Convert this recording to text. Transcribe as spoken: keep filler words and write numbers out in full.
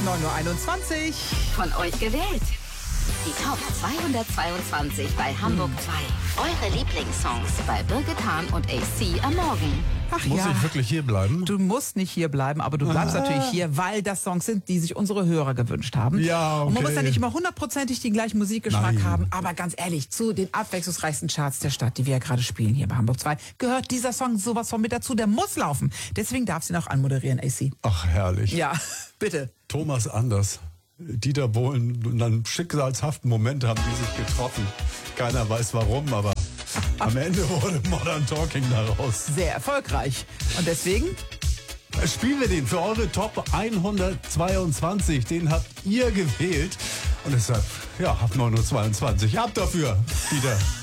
neun Uhr einundzwanzig. Von euch gewählt. Die Top zweihundertzweiundzwanzig bei Hamburg zwei. Eure Lieblingssongs bei Birgit Hahn und A C am Morgen. Ach Muss ja, ich wirklich hier bleiben? du musst nicht hier bleiben, aber du bleibst Ah. natürlich hier, weil das Songs sind, die sich unsere Hörer gewünscht haben. Ja, Und man muss okay. ja nicht immer hundertprozentig den gleichen Musikgeschmack Nein. haben, aber ganz ehrlich, zu den abwechslungsreichsten Charts der Stadt, die wir ja gerade spielen hier bei Hamburg zwei, gehört dieser Song sowas von mit dazu, der muss laufen. Deswegen darf sie noch anmoderieren, A C. Ach, herrlich. Ja, bitte. Thomas Anders, Dieter Bohlen, und dann schicksalshaften Moment haben die sich getroffen. Keiner weiß warum, aber am Ende wurde Modern Talking daraus. Sehr erfolgreich. Und deswegen Spielen wir den für eure Top hundertzweiundzwanzig. Den habt ihr gewählt. Und deshalb, ja, ab neun Uhr zweiundzwanzig. Ab dafür, Dieter.